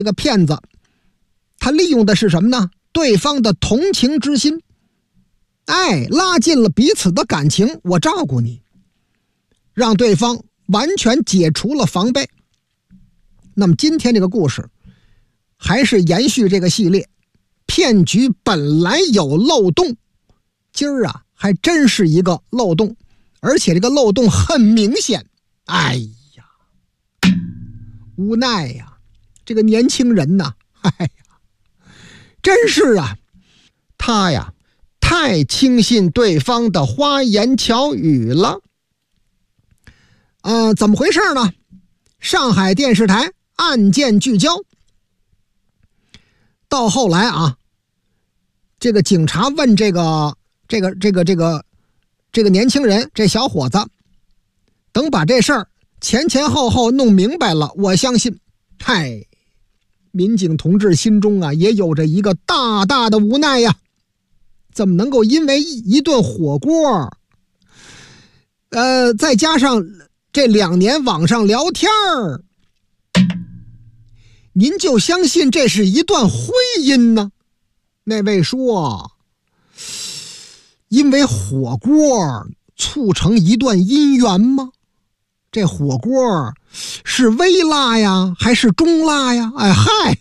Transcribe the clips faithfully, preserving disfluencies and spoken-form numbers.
这个骗子他利用的是什么呢？对方的同情之心，哎，拉近了彼此的感情，我照顾你，让对方完全解除了防备。那么今天这个故事还是延续这个系列，骗局本来有漏洞，今儿啊还真是一个漏洞，而且这个漏洞很明显。哎呀，无奈呀，这个年轻人呐，哎呀，真是啊，他呀太轻信对方的花言巧语了。呃，怎么回事呢？上海电视台案件聚焦。到后来啊，这个警察问这个这个这个这个这个年轻人，这小伙子，等把这事儿前前后后弄明白了，我相信，嗨，民警同志心中啊也有着一个大大的无奈呀。怎么能够因为一顿火锅，呃，再加上这两年网上聊天儿，您就相信这是一段婚姻呢？那位说，因为火锅促成一段姻缘吗？这火锅是微辣呀，还是中辣呀？哎嗨，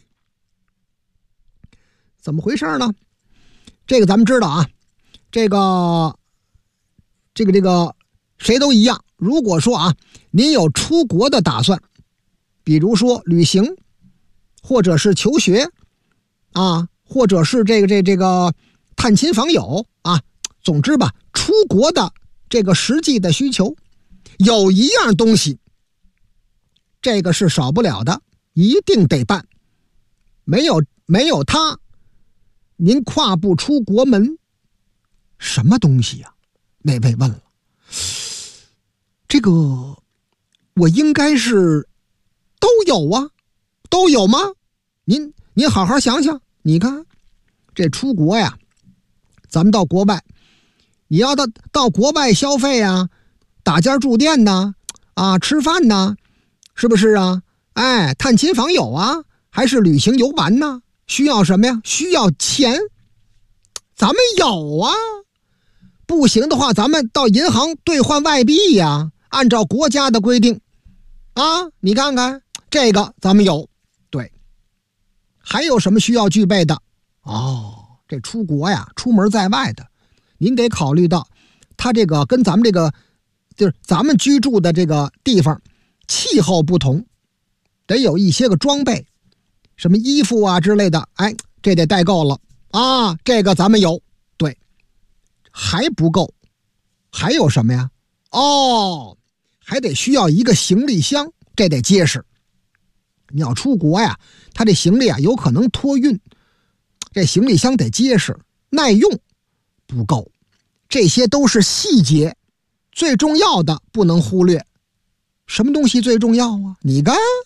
怎么回事呢？这个咱们知道啊，这个这个这个谁都一样。如果说啊，您有出国的打算，比如说旅行，或者是求学啊，或者是这个这这个探亲访友啊，总之吧，出国的这个实际的需求，有一样东西，这个是少不了的，一定得办。没有没有它，您跨不出国门。什么东西呀？那位问了。这个我应该是都有啊，都有吗？您您好好想想。你看这出国呀，咱们到国外，你要到到国外消费啊，打家住店呐，啊，吃饭呐，是不是啊？哎，探亲访友啊，还是旅行游玩呢？需要什么呀？需要钱。咱们有啊，不行的话，咱们到银行兑换外币呀，按照国家的规定啊，你看看这个咱们有。对，还有什么需要具备的？哦，这出国呀，出门在外的，您得考虑到它这个跟咱们这个就是咱们居住的这个地方气候不同，得有一些个装备，什么衣服啊之类的，哎，这得带够了啊，这个咱们有。对，还不够，还有什么呀？哦，还得需要一个行李箱，这得结实。你要出国呀，他这行李啊有可能托运，这行李箱得结实耐用。不够，这些都是细节，最重要的不能忽略。什么东西最重要啊？你看